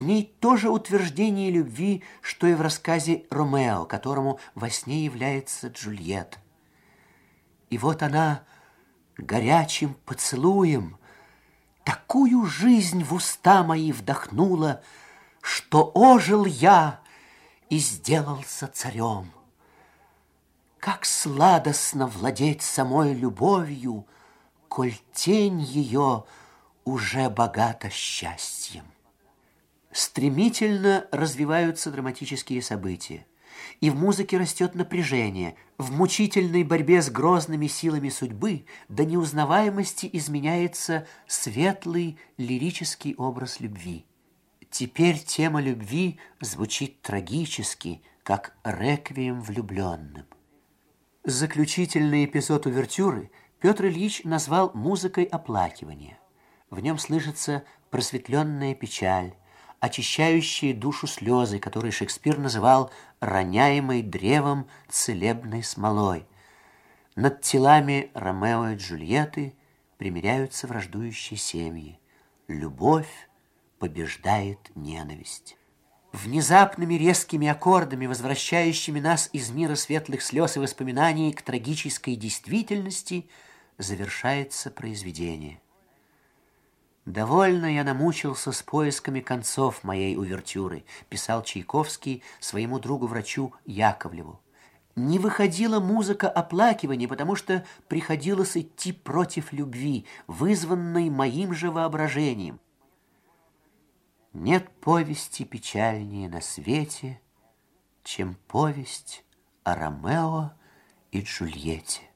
В ней тоже утверждение любви, что и в рассказе Ромео, которому во сне является Джульетта. И вот она горячим поцелуем такую жизнь в уста мои вдохнула, что ожил я и сделался царем. Как сладостно владеть самой любовью, коль тень ее уже богата счастьем. Стремительно развиваются драматические события, и в музыке растет напряжение, в мучительной борьбе с грозными силами судьбы до неузнаваемости изменяется светлый лирический образ любви. Теперь тема любви звучит трагически, как реквием влюбленным. Заключительный эпизод увертюры Петр Ильич назвал музыкой оплакивания. В нем слышится просветленная печаль, очищающие душу слезы, которые Шекспир называл роняемой древом целебной смолой. Над телами Ромео и Джульетты примиряются враждующие семьи. Любовь побеждает ненависть. Внезапными резкими аккордами, возвращающими нас из мира светлых слез и воспоминаний к трагической действительности, завершается произведение. «Довольно я намучился с поисками концов моей увертюры», писал Чайковский своему другу-врачу Яковлеву. «Не выходила музыка оплакивания, потому что приходилось идти против любви, вызванной моим же воображением. Нет повести печальнее на свете, чем повесть о Ромео и Джульетте».